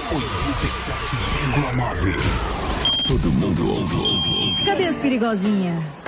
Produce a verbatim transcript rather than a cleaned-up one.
oitenta e sete vírgula nove. Todo mundo ouve. Cadê as perigosinha?